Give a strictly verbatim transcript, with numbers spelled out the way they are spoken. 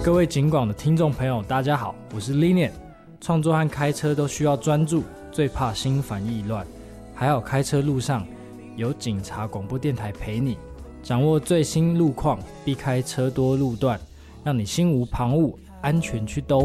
各位警广的听众朋友大家好，我是 Linian。 创作和开车都需要专注，最怕心烦意乱，还好开车路上有警察广播电台陪你，掌握最新路况，避开车多路段，让你心无旁骛，安全去兜